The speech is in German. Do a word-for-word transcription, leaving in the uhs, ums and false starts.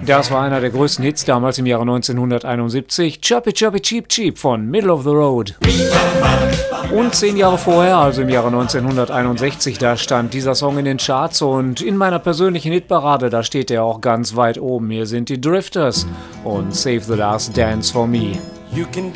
Das war einer der größten Hits damals im Jahre neunzehnhunderteinundsiebzig. Chirpy Chirpy Cheep Cheep von Middle of the Road. Und zehn Jahre vorher, also im Jahre neunzehnhunderteinundsechzig, da stand dieser Song in den Charts und in meiner persönlichen Hitparade, da steht er auch ganz weit oben. Hier sind die Drifters und Save the Last Dance for Me. You can